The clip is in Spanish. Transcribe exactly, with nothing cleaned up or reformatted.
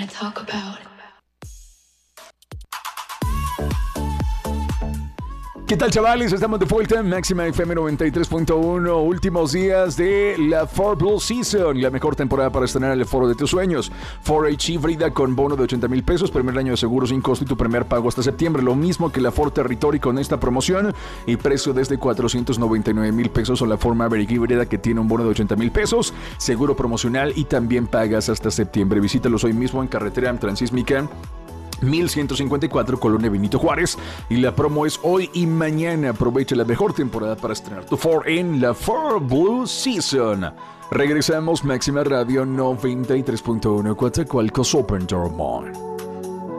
talk about. ¿Qué tal, chavales? Estamos de vuelta en Máxima F M noventa y tres punto uno. Últimos días de la Ford Blue Season, la mejor temporada para estrenar el foro de tus sueños. Ford H híbrida con bono de ochenta mil pesos, primer año de seguro sin costo y tu primer pago hasta septiembre. Lo mismo que la Ford Territory con esta promoción y precio desde cuatrocientos noventa y nueve mil pesos, o la Ford Maverick híbrida que tiene un bono de ochenta mil pesos, seguro promocional y también pagas hasta septiembre. Visítalos hoy mismo en carretera Transísmica mil ciento cincuenta y cuatro, Colonia Benito Juárez, y la promo es hoy y mañana. Aprovecha la mejor temporada para estrenar tu Ford en la Ford Blue Season. Regresamos, Máxima Radio noventa y tres punto uno, Coatzacoalcos, Open Door Mall.